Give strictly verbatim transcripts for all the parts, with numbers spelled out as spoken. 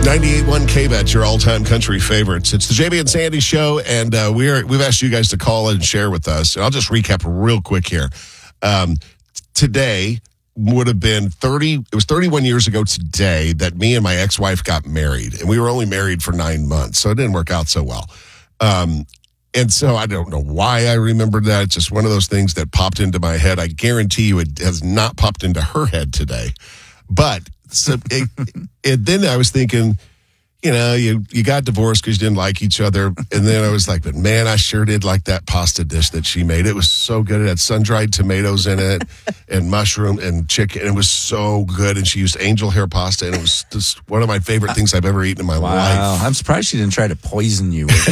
ninety-eight point one K-Bet, your all-time country favorites. It's the Jamie and Sandy show, and uh, we're, we've asked you guys to call and share with us. And I'll just recap real quick here. Um, today would have been thirty, it was thirty-one years ago today that me and my ex-wife got married. And we were only married for nine months, so it didn't work out so well. Um, and so I don't know why I remembered that. It's just one of those things that popped into my head. I guarantee you it has not popped into her head today. But so it, it, then I was thinking, you know, you, you got divorced because you didn't like each other. And then I was like, but man, I sure did like that pasta dish that she made. It was so good. It had sun-dried tomatoes in it and mushroom and chicken. It was so good. And she used angel hair pasta. And it was just one of my favorite things I've ever eaten in my wow. life. I'm surprised she didn't try to poison you with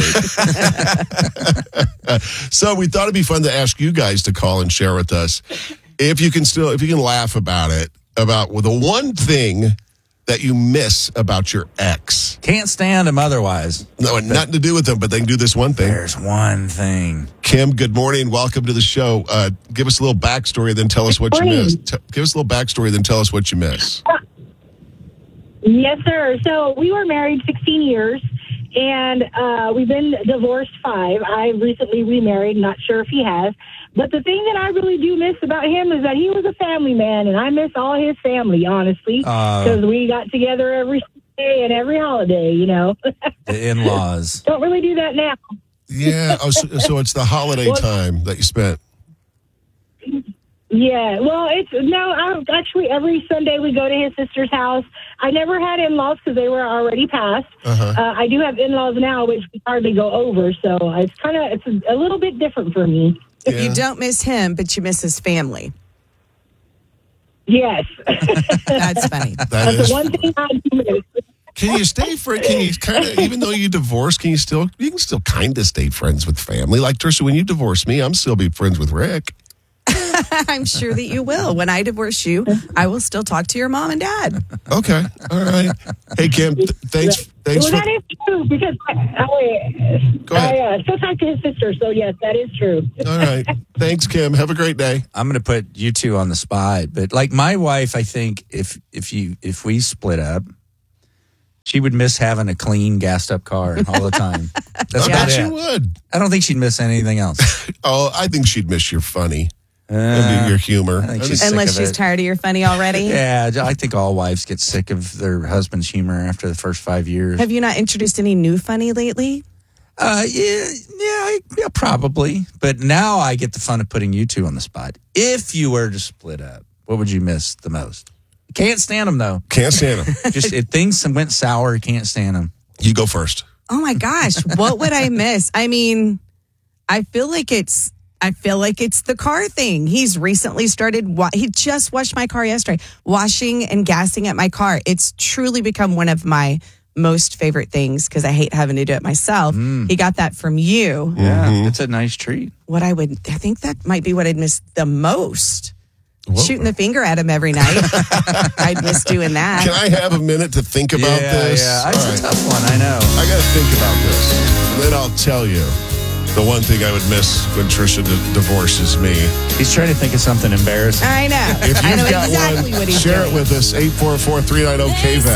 it. So we thought it'd be fun to ask you guys to call and share with us. If you can still, if you can laugh about it, about well, the one thing that you miss about your ex. Can't stand them otherwise. No, nothing to do with them, but they can do this one thing. There's one thing. Kim, good morning. Welcome to the show. Uh, give us a little backstory, then tell us what you missed. T- give us a little backstory, then tell us what you miss. Yes, sir. So we were married sixteen years, and uh, we've been divorced five. I recently remarried, not sure if he has. But the thing that I really do miss about him is that he was a family man, and I miss all his family, honestly, because uh, we got together every day and every holiday, you know. The in-laws. Don't really do that now. Yeah, oh, so, so it's the holiday well, time that you spent. Yeah, well, it's no, I, actually every Sunday we go to his sister's house. I never had in-laws because they were already passed. Uh-huh. Uh, I do have in-laws now, which we hardly go over, so it's kind of it's a, a little bit different for me. Yeah. You don't miss him, but you miss his family. Yes. That's funny. That That's is the one thing I do miss. Can you stay friends? Can you kind of, even though you divorced, can you still, you can still kind of stay friends with family? Like, Trisha, when you divorce me, I'm still be friends with Rick. I'm sure that you will. When I divorce you, I will still talk to your mom and dad. Okay. All right. Hey, Kim, th- thanks. Thanks well, for... that is true because I, I, Go ahead. I uh, still talk to his sister, so yes, that is true. All right. Thanks, Kim. Have a great day. I'm going to put you two on the spot, but like my wife, I think if if you if we split up, she would miss having a clean, gassed up car all the time. That's I about bet she it. would. I don't think she'd miss anything else. Oh, I think she'd miss your funny. Uh, and your humor. I think she's sick Unless of she's it. tired of your funny already. Yeah, I think all wives get sick of their husband's humor after the first five years. Have you not introduced any new funny lately? Uh, yeah, yeah, yeah, probably. But now I get the fun of putting you two on the spot. If you were to split up, what would you miss the most? Can't stand them, though. Can't stand them. Just if things went sour, can't stand them. You go first. Oh, my gosh. What would I miss? I mean, I feel like it's I feel like it's the car thing. He's recently started, wa- he just washed my car yesterday, washing and gassing at my car. It's truly become one of my most favorite things because I hate having to do it myself. Mm. He got that from you. Yeah, mm-hmm. It's a nice treat. What I would, I think that might be what I'd miss the most. Whoa. Shooting the finger at him every night. I'd miss doing that. Can I have a minute to think about yeah, this? Yeah, it's All a tough one, I know. I got to think about this. And then I'll tell you. The one thing I would miss when Trisha d- divorces me. He's trying to think of something embarrassing. I know. If you've I know got exactly one, what he's share doing. it with us. eight four four, three nine zero K V A T.